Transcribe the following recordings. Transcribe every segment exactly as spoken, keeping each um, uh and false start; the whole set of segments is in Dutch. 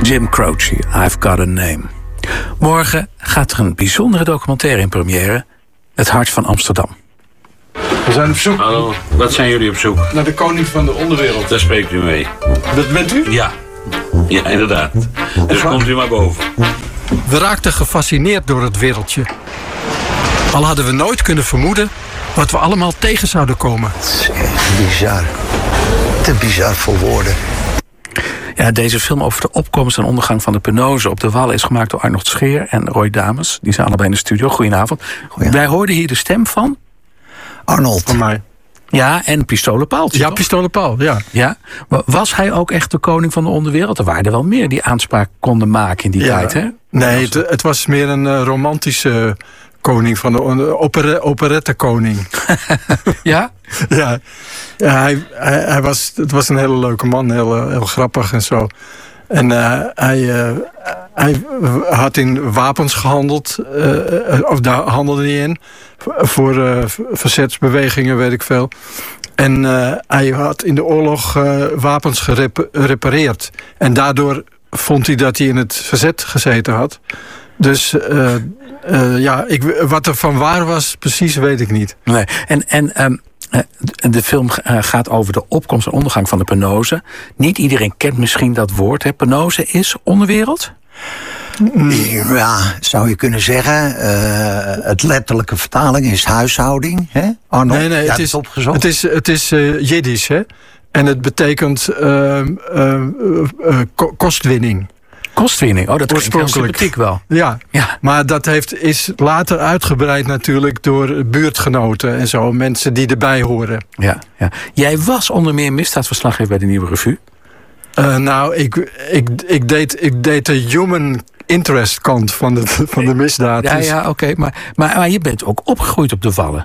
Jim Croce, I've Got a Name. Morgen gaat er een bijzondere documentaire in première. Het Hart van Amsterdam. We zijn op zoek. Hallo, wat zijn jullie op zoek? Naar de koning van de onderwereld. Daar spreekt u mee. Dat bent u? Ja, ja inderdaad. Dus komt u maar boven. We raakten gefascineerd door het wereldje. Al hadden we nooit kunnen vermoeden wat we allemaal tegen zouden komen. Het is echt bizar. Te bizar voor woorden. Ja, deze film over de opkomst en ondergang van de Penose op de Wallen is gemaakt door Arnold Scheer en Roy Dames. Die zijn allebei in de studio. Goedenavond. Goedenavond. Wij hoorden hier de stem van Arnold. Van mij. Ja, en Pistolenpaaltje. Ja, toch? Pistolenpaal, ja. Ja. Was hij ook echt de koning van de onderwereld? Er waren er wel meer die aanspraak konden maken in die ja. tijd, hè? Nee, het, het was meer een uh, romantische koning van de uh, opere, operettekoning. Ja? Ja, ja hij, hij, hij was, het was een hele leuke man, heel, heel grappig en zo. En uh, hij, uh, hij had in wapens gehandeld, uh, of daar handelde hij in, voor uh, verzetsbewegingen, weet ik veel. En uh, hij had in de oorlog uh, wapens gerepareerd. En daardoor vond hij dat hij in het verzet gezeten had. Dus uh, uh, ja, ik, wat er van waar was, precies weet ik niet. Nee. En, en um, de film gaat over de opkomst en ondergang van de Penose. Niet iedereen kent misschien dat woord. Hè? Penose is onderwereld? Ja, zou je kunnen zeggen. Uh, het letterlijke vertaling is huishouding. Hè? Arnold, nee, nee, het is, het is, het is uh, Jiddisch, hè? En het betekent uh, uh, uh, ko- kostwinning. Kostwinning, oh, dat klinkt heel sympathiek wel. Ja, ja. Maar dat heeft, is later uitgebreid natuurlijk door buurtgenoten en zo. Mensen die erbij horen. Ja, ja. Jij was onder meer misdaadverslaggever bij de Nieuwe Revue. Uh, nou, ik, ik, ik, deed, ik deed de human interest kant van de, van de misdaad. Ja, ja, oké. Okay. Maar, maar, maar je bent ook opgegroeid op de Wallen.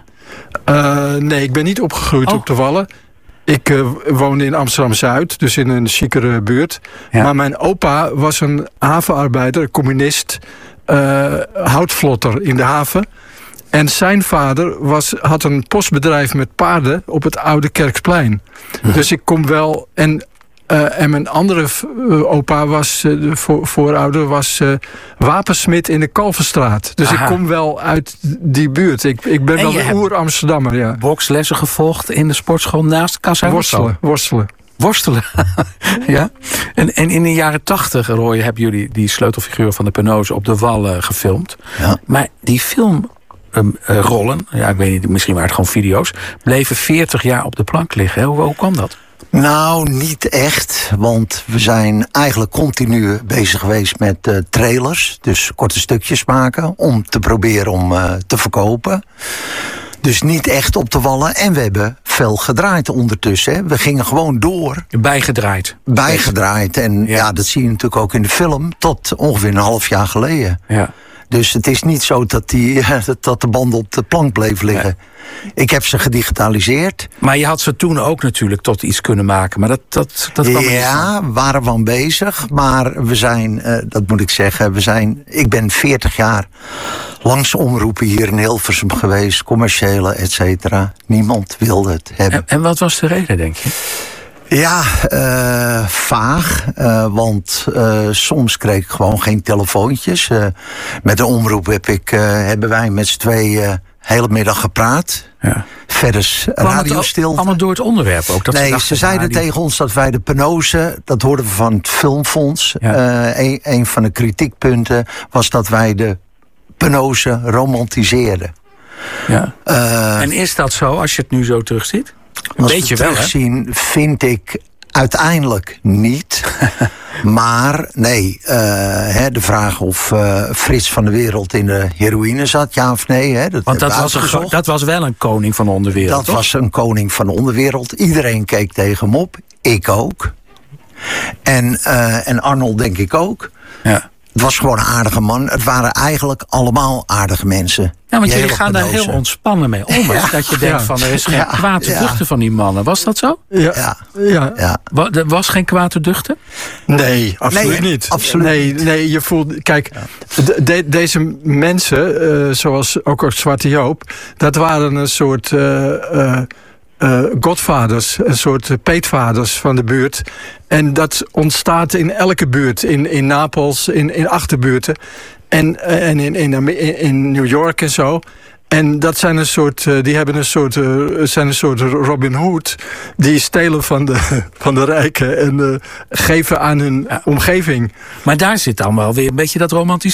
Uh, nee, ik ben niet opgegroeid oh. op de Wallen. Ik uh, woonde in Amsterdam-Zuid, dus in een chicere buurt. Ja. Maar mijn opa was een havenarbeider, communist, uh, houtvlotter in de haven. En zijn vader was, had een postbedrijf met paarden op het Oude Kerksplein. Hm. Dus ik kom wel... En, uh, en mijn andere uh, opa was, uh, de voor, voorouder, was uh, wapensmid in de Kalverstraat. Dus Aha. ik kom wel uit die buurt. Ik, ik ben en wel een oer-Amsterdammer, ja. Bokslessen gevolgd in de sportschool naast Kassa. Worstelen, worstelen. Worstelen, ja. En, en in de jaren tachtig, Roy, hebben jullie die sleutelfiguur van de Penose op de Wallen gefilmd. Ja. Maar die film... Um, uh, rollen, ja, ik weet niet, misschien waren het gewoon video's, bleven veertig jaar op de plank liggen. Hoe, hoe kwam dat? Nou, niet echt, want we zijn eigenlijk continu bezig geweest met uh, trailers, dus korte stukjes maken, om te proberen om uh, te verkopen. Dus niet echt op de Wallen. En we hebben veel gedraaid ondertussen. Hè. We gingen gewoon door. Bijgedraaid. Bijgedraaid. En ja. ja, dat zie je natuurlijk ook in de film, tot ongeveer een half jaar geleden. Ja. Dus het is niet zo dat, die, dat de banden op de plank bleven liggen. Ja. Ik heb ze gedigitaliseerd. Maar je had ze toen ook natuurlijk tot iets kunnen maken. Maar dat, dat, dat kwam ja, we waren wel bezig. Maar we zijn, uh, dat moet ik zeggen, we zijn, ik ben veertig jaar langs omroepen hier in Hilversum geweest. Commerciële, et cetera. Niemand wilde het hebben. En, en wat was de reden, denk je? Ja, uh, vaag. Uh, want uh, soms kreeg ik gewoon geen telefoontjes. Uh, met de omroep heb ik, uh, hebben wij met z'n tweeën uh, hele middag gepraat. Ja. Verder radiostilte. Allemaal door het onderwerp ook? Dat nee, ze, ze zeiden radio... tegen ons dat wij de Penose, dat hoorden we van het Filmfonds. Ja. Uh, een, een van de kritiekpunten was dat wij de Penose romantiseerden. Ja. Uh, en is dat zo als je het nu zo terugziet? Een Als beetje we terugzien, wel, vind ik uiteindelijk niet. Maar nee, uh, hè, de vraag of uh, Frits van de Wereld in de heroïne zat, ja of nee. Hè, dat Want dat was, een, dat was wel een koning van de onderwereld. Dat toch? was een koning van de onderwereld. Iedereen keek tegen hem op. Ik ook. En, uh, en Arnold denk ik ook. Ja. Het was gewoon een aardige man. Het waren eigenlijk allemaal aardige mensen. Ja, want jullie gaan daar heel ontspannen mee om. Ja. Dat je denkt, ja. van er is geen ja. kwaad te duchten ja. van die mannen. Was dat zo? Ja. ja. ja. ja. Er was geen kwaad te duchten? Nee, absoluut nee, niet. Absoluut nee, nee, je voelt... Kijk, ja. de, deze mensen, uh, zoals ook Zwarte Joop... dat waren een soort... Uh, uh, uh, godvaders, een soort uh, peetvaders van de buurt. En dat ontstaat in elke buurt, in, in Napels, in, in achterbuurten. En, uh, en in, in, in New York en zo. En dat zijn een soort, uh, die hebben een soort, uh, zijn een soort Robin Hood. Die stelen van de, van de rijken en uh, geven aan hun ja. omgeving. Maar daar zit dan wel weer een beetje dat romantisch